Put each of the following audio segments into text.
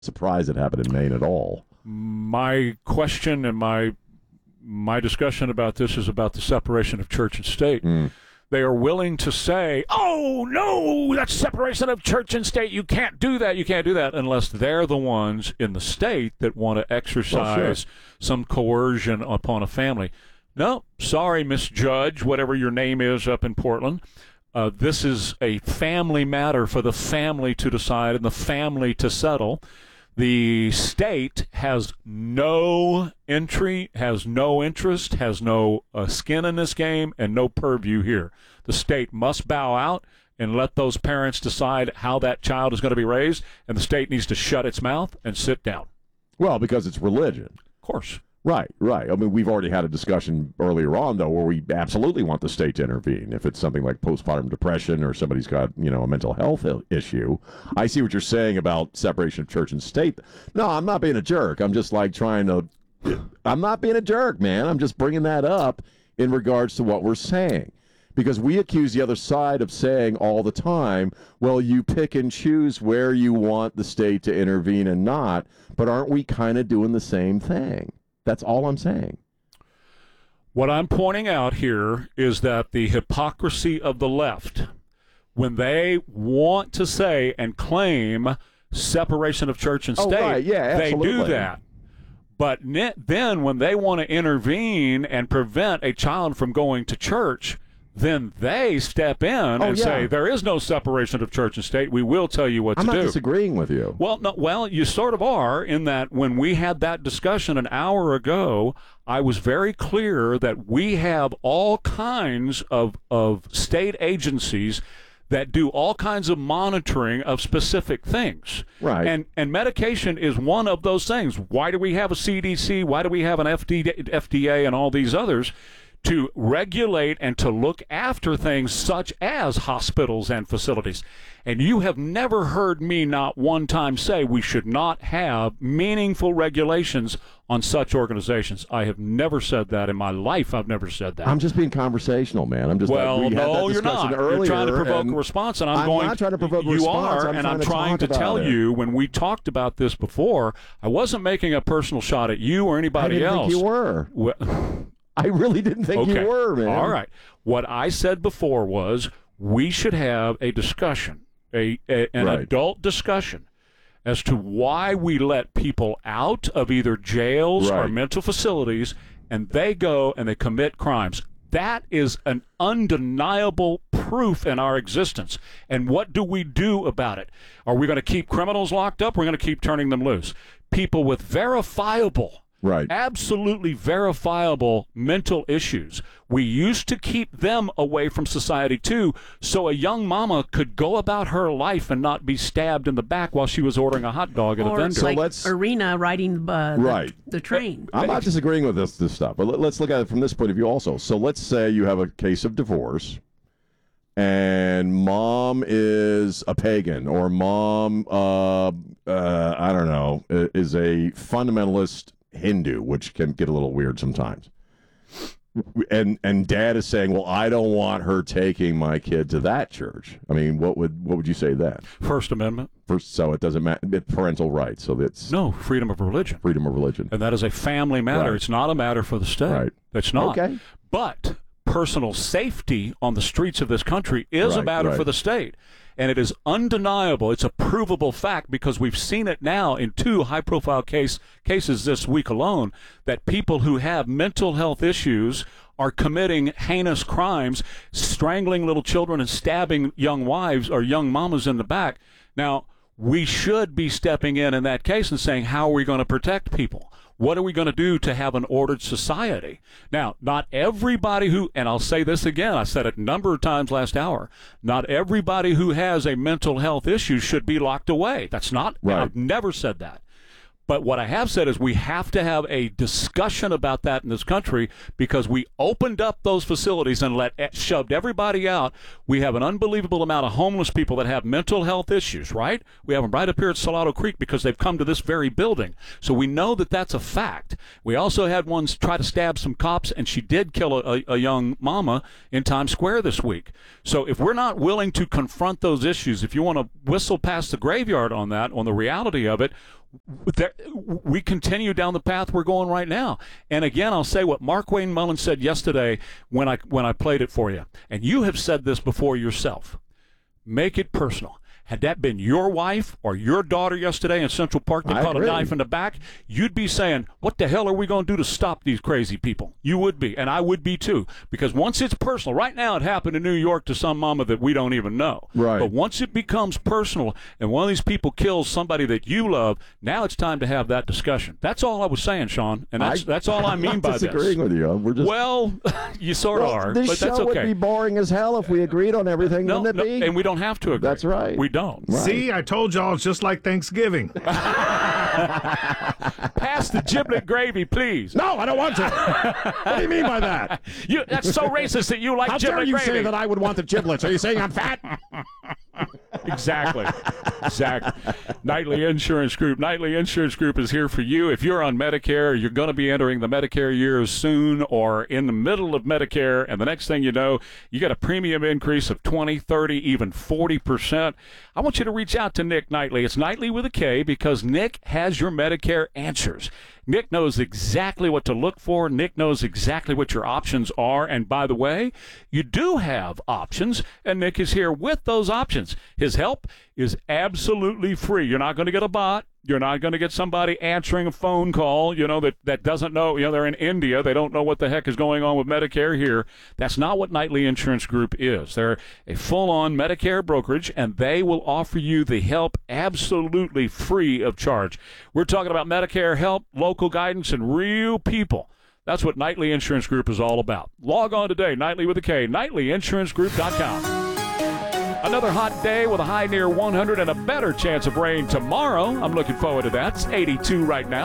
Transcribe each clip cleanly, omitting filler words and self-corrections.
surprised it happened in Maine at all. My question and my discussion about this is about the separation of church and state. They are willing to say, oh, no, that's separation of church and state. You can't do that. You can't do that unless they're the ones in the state that want to exercise some coercion upon a family. No, sorry, Miss Judge, whatever your name is up in Portland. This is a family matter for the family to decide and the family to settle. The state has no entry, has no interest, has no skin in this game, and no purview here. The state must bow out and let those parents decide how that child is going to be raised, and the state needs to shut its mouth and sit down. Well, because it's religion. Of course. Right. I mean, we've already had a discussion earlier on, though, where we absolutely want the state to intervene. If it's something like postpartum depression or somebody's got, a mental health issue. I see what you're saying about separation of church and state. No, I'm not being a jerk. I'm just I'm not being a jerk, man. I'm just bringing that up in regards to what we're saying. Because we accuse the other side of saying all the time, well, you pick and choose where you want the state to intervene and not, but aren't we kind of doing the same thing? That's all I'm saying. What I'm pointing out here is that the hypocrisy of the left, when they want to say and claim separation of church and state, they do that. But then when they want to intervene and prevent a child from going to church, then they step in and say, there is no separation of church and state. We will tell you what to do. I'm not disagreeing with you. Well, you sort of are, in that when we had that discussion an hour ago, I was very clear that we have all kinds of state agencies that do all kinds of monitoring of specific things. Right. And medication is one of those things. Why do we have a CDC? Why do we have an FDA and all these others? To regulate and to look after things such as hospitals and facilities. And you have never heard me not one time say we should not have meaningful regulations on such organizations. I have never said that in my life. I've never said that. I'm just being conversational, man. I'm just no, you're not. You're trying to provoke a response, and I'm not trying to provoke a response. I'm trying to tell you, when we talked about this before, I wasn't making a personal shot at you or anybody else. I didn't think you were. Well, I really didn't think you were, man. All right. What I said before was we should have a discussion, an adult discussion, as to why we let people out of either jails or mental facilities, and they go and they commit crimes. That is an undeniable proof in our existence. And what do we do about it? Are we going to keep criminals locked up? We're going to keep turning them loose. People with verifiable, absolutely verifiable mental issues. We used to keep them away from society too, so a young mama could go about her life and not be stabbed in the back while she was ordering a hot dog at a vendor. So like Arena riding the train. I'm not disagreeing with this stuff, but let's look at it from this point of view also. So let's say you have a case of divorce, and mom is a pagan, or mom, I don't know, is a fundamentalist Hindu, which can get a little weird sometimes. And dad is saying, well, I don't want her taking my kid to that church. I mean, what would you say then? First Amendment. So it doesn't matter. Parental rights. So it's freedom of religion. Freedom of religion. And that is a family matter. It's not a matter for the state. Right. It's not. Okay. But personal safety on the streets of this country is a matter for the state. And it is undeniable. It's a provable fact, because we've seen it now in 2 high-profile cases this week alone, that people who have mental health issues are committing heinous crimes, strangling little children and stabbing young wives or young mamas in the back. Now, we should be stepping in that case and saying, how are we going to protect people? What are we going to do to have an ordered society? Now, not everybody who, and I'll say this again, I said it a number of times last hour, not everybody who has a mental health issue should be locked away. That's not, I've never said that. But what I have said is we have to have a discussion about that in this country, because we opened up those facilities and shoved everybody out. We have an unbelievable amount of homeless people that have mental health issues, right? We have them right up here at Salado Creek because they've come to this very building. So we know that that's a fact. We also had one try to stab some cops, and she did kill a young mama in Times Square this week. So if we're not willing to confront those issues, if you want to whistle past the graveyard on that, on the reality of it, we continue down the path we're going right now. And again, I'll say what Mark Wayne Mullin said yesterday when I played it for you. And you have said this before yourself. Make it personal. Had that been your wife or your daughter yesterday in Central Park that caught a knife in the back, you'd be saying, what the hell are we going to do to stop these crazy people? You would be, and I would be too. Because once it's personal, right now it happened in New York to some mama that we don't even know. Right. But once it becomes personal and one of these people kills somebody that you love, now it's time to have that discussion. That's all I was saying, Sean, and that's all I mean by this. I'm disagreeing with you. We're just... Well, you sort of are, but that's okay. This show would be boring as hell if we agreed on everything, wouldn't it be? And we don't have to agree. That's right. We don't. Right. See, I told y'all it's just like Thanksgiving. Pass the giblet gravy, please. No, I don't want to. What do you mean by that? That's so racist that you like How giblet dare you gravy. say that I would want the giblets? Are you saying I'm fat? Exactly. Nightly Insurance Group. Nightly Insurance Group is here for you. If you're on Medicare, you're going to be entering the Medicare years soon or in the middle of Medicare, and the next thing you know, you got a premium increase of 20, 30, even 40%. I want you to reach out to Nick Knightley. It's Knightley with a K because Nick has your Medicare answers. Nick knows exactly what to look for. Nick knows exactly what your options are. And by the way, you do have options, and Nick is here with those options. His help is absolutely free. You're not going to get a bot. You're not going to get somebody answering a phone call, that doesn't know, they're in India. They don't know what the heck is going on with Medicare here. That's not what Knightley Insurance Group is. They're a full-on Medicare brokerage, and they will offer you the help absolutely free of charge. We're talking about Medicare help, local guidance, and real people. That's what Knightley Insurance Group is all about. Log on today, Knightley with a K, KnightleyInsuranceGroup.com. Another hot day with a high near 100 and a better chance of rain tomorrow. I'm looking forward to that. It's 82 right now,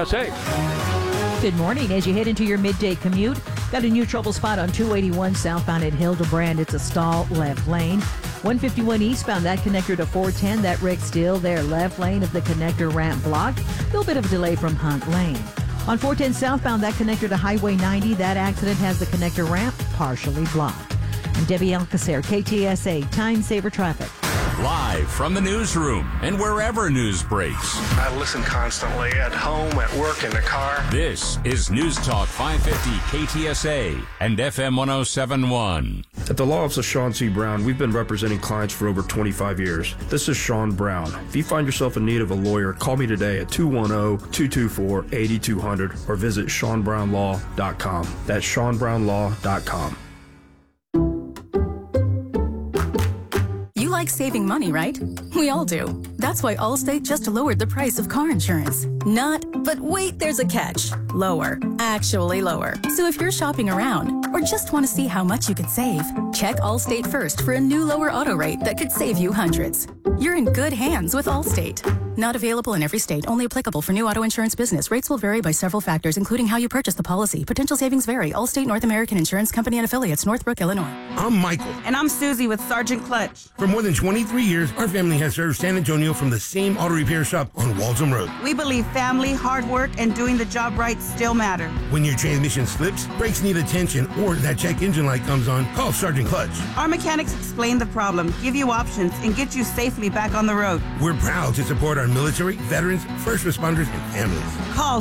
KTSA. Good morning. As you head into your midday commute, got a new trouble spot on 281 southbound at Hildebrand. It's a stall left lane. 151 eastbound, that connector to 410, that wreck still there. Left lane of the connector ramp blocked. A little bit of a delay from Hunt Lane. On 410 southbound, that connector to Highway 90, that accident has the connector ramp partially blocked. I'm Debbie Alcacer, KTSA, Time Saver Traffic. Live from the newsroom and wherever news breaks. I listen constantly at home, at work, in the car. This is News Talk 550 KTSA and FM 1071. At the Law Office of Sean C. Brown, we've been representing clients for over 25 years. This is Sean Brown. If you find yourself in need of a lawyer, call me today at 210-224-8200 or visit SeanBrownLaw.com. That's SeanBrownLaw.com. You like saving money, right? We all do. That's why Allstate just lowered the price of car insurance. But wait, there's a catch. Lower. Actually lower. So if you're shopping around or just want to see how much you could save, check Allstate first for a new lower auto rate that could save you hundreds. You're in good hands with Allstate. Not available in every state. Only applicable for new auto insurance business. Rates will vary by several factors, including how you purchase the policy. Potential savings vary. Allstate North American Insurance Company and Affiliates, Northbrook, Illinois. I'm Michael. And I'm Susie with Sergeant Clutch. For more than 23 years, our family has served San Antonio from the same auto repair shop on Waltham Road. We believe family, hard work, and doing the job right still matter. When your transmission slips, brakes need attention, or that check engine light comes on, call Sergeant Clutch. Our mechanics explain the problem, give you options, and get you safely back on the road. We're proud to support our military, veterans, first responders, and families. Call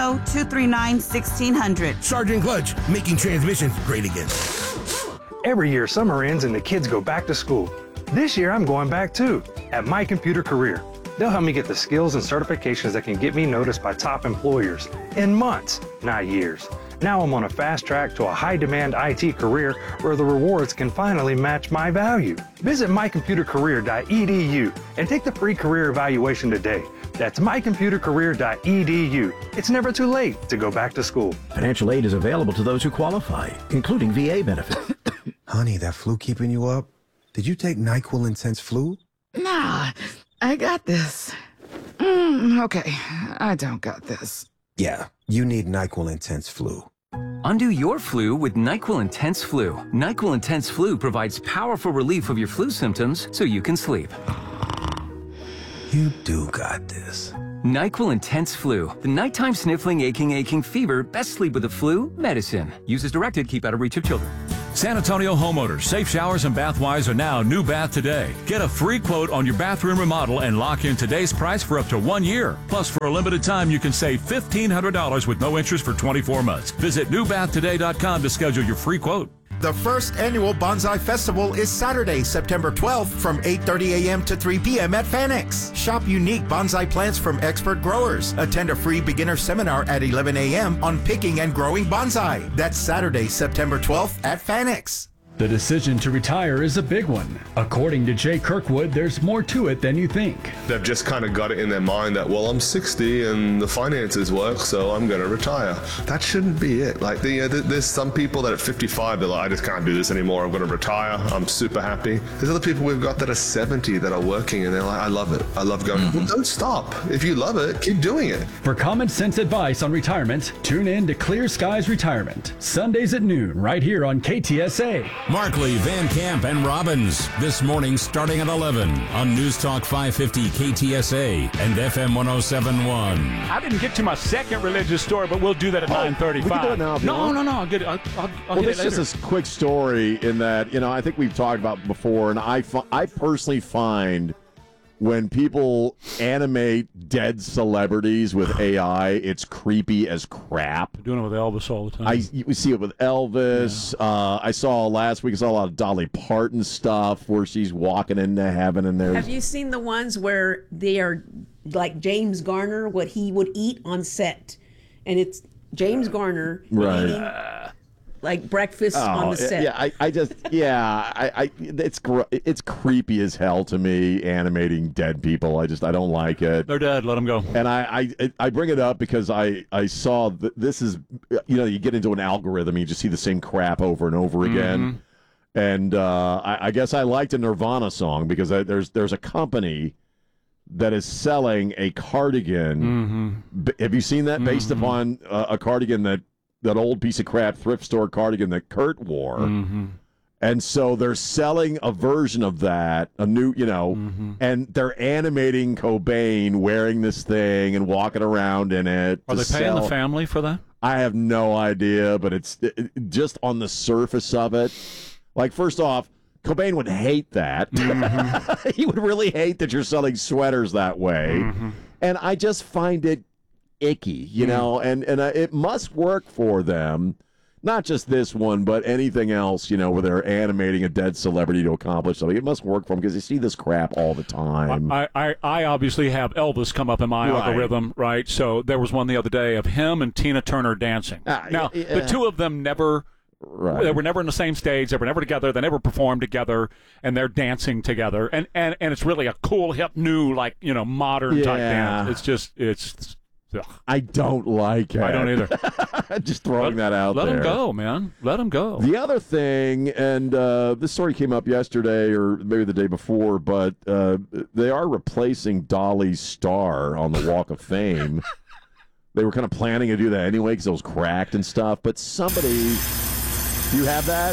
210-239-1600. Sergeant Clutch, making transmissions great again. Every year, summer ends and the kids go back to school. This year, I'm going back too, at My Computer Career. They'll help me get the skills and certifications that can get me noticed by top employers in months, not years. Now I'm on a fast track to a high-demand IT career where the rewards can finally match my value. Visit mycomputercareer.edu and take the free career evaluation today. That's mycomputercareer.edu. It's never too late to go back to school. Financial aid is available to those who qualify, including VA benefits. Honey, that flu keeping you up? Did you take NyQuil Intense Flu? Nah, I got this. Okay, I don't got this. Yeah, you need NyQuil Intense Flu. Undo your flu with NyQuil Intense Flu. NyQuil Intense Flu provides powerful relief of your flu symptoms so you can sleep. You do got this. NyQuil Intense Flu. The nighttime sniffling, aching fever, best sleep with the flu medicine. Use as directed, keep out of reach of children. San Antonio homeowners, safe showers and bath-wise are now New Bath Today. Get a free quote on your bathroom remodel and lock in today's price for up to 1 year. Plus, for a limited time, you can save $1,500 with no interest for 24 months. Visit newbathtoday.com to schedule your free quote. The first annual Bonsai Festival is Saturday, September 12th from 8:30 a.m. to 3 p.m. at Fanex. Shop unique bonsai plants from expert growers. Attend a free beginner seminar at 11 a.m. on picking and growing bonsai. That's Saturday, September 12th at Fanex. The decision to retire is a big one. According to Jay Kirkwood, there's more to it than you think. They've just kind of got it in their mind that, well, I'm 60 and the finances work, so I'm going to retire. That shouldn't be it. Like, there's some people that at 55, they're like, I just can't do this anymore. I'm going to retire. I'm super happy. There's other people we've got that are 70 that are working and they're like, I love it. I love going. Well, don't stop. If you love it, keep doing it. For common sense advice on retirement, tune in to Clear Skies Retirement. Sundays at noon, right here on KTSA. Markley, Van Camp, and Robbins. This morning starting at 11 on News Talk 550 KTSA and FM 1071. I didn't get to my second religious story, but we'll do that at 9:35. We can do it now if you want. No. I'll get it later. This is just a quick story in that, I think we've talked about before, and I personally find when people animate dead celebrities with AI, it's creepy as crap. They're doing it with Elvis all the time. We see it with Elvis. Yeah. I saw last week, a lot of Dolly Parton stuff where she's walking into heaven and there's... Have you seen the ones where they are like James Garner, what he would eat on set? And it's James Garner eating like breakfast on the set. It's creepy as hell to me, animating dead people. I don't like it. They're dead. Let them go. And I bring it up because I saw this is, you get into an algorithm, you just see the same crap over and over again. And I guess I liked a Nirvana song because there's a company that is selling a cardigan. Have you seen that? Based upon a cardigan that old piece of crap thrift store cardigan that Kurt wore. And so they're selling a version of that, a new, and they're animating Cobain wearing this thing and walking around in it. Are they paying the family for that? I have no idea, but it's just on the surface of it. Like, first off, Cobain would hate that. He would really hate that you're selling sweaters that way. And I just find it icky, and it must work for them, not just this one, but anything else, where they're animating a dead celebrity to accomplish something. It must work for them because you see this crap all the time. I obviously have Elvis come up in my algorithm, right? So there was one the other day of him and Tina Turner dancing. Now, the two of them never... Right. They were never in the same stage. They were never together. They never performed together, and they're dancing together. And it's really a cool, hip, new, modern type dance. It's ugh. I don't like it. I don't either. Just throwing that out there. Let them go, man. Let them go. The other thing, and this story came up yesterday or maybe the day before, but they are replacing Dolly's star on the Walk of Fame. They were kind of planning to do that anyway because it was cracked and stuff, but somebody... Do you have that?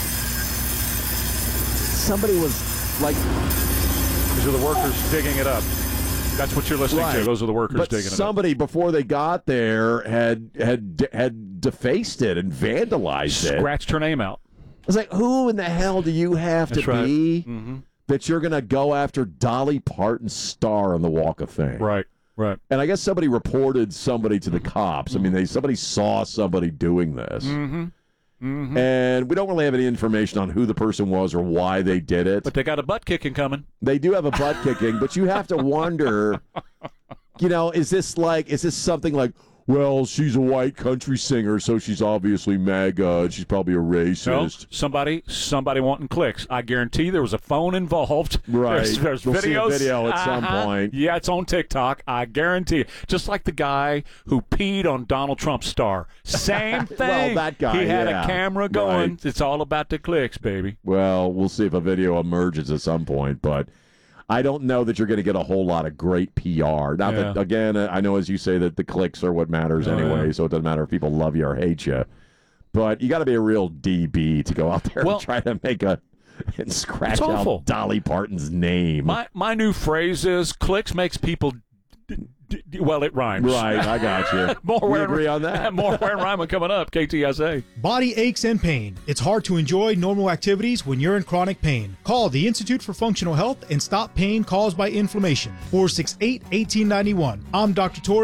Somebody was like... These are the workers digging it up. That's what you're listening to. Those are the workers digging it up. Somebody, before they got there, had defaced it and vandalized it. Scratched her name out. I was like, who in the hell do you have to be that you're going to go after Dolly Parton's star on the Walk of Fame? Right. And I guess somebody reported somebody to the cops. I mean, somebody saw somebody doing this. And we don't really have any information on who the person was or why they did it. But they got a butt kicking coming. They do have a butt kicking, but you have to wonder, is this something like, well, she's a white country singer, so she's obviously MAGA, and she's probably a racist. No, somebody wanting clicks. I guarantee there was a phone involved. Right. There's We'll videos. see a video at some point. Yeah, it's on TikTok. I guarantee it. Just like the guy who peed on Donald Trump's star. Same thing. Well, that guy, he had a camera going. Right. It's all about the clicks, baby. Well, we'll see if a video emerges at some point, but... I don't know that you're going to get a whole lot of great PR. Now, that, again, I know, as you say, that the clicks are what matters anyway, so it doesn't matter if people love you or hate you. But you got to be a real DB to go out there and try to make and scratch out Dolly Parton's name. My new phrase is clicks makes people Well, it rhymes. Right, I got you. We agree on that. More Ware and Ryman coming up. KTSA. Body aches and pain. It's hard to enjoy normal activities when you're in chronic pain. Call the Institute for Functional Health and stop pain caused by inflammation. 468-1891. I'm Dr. Torres.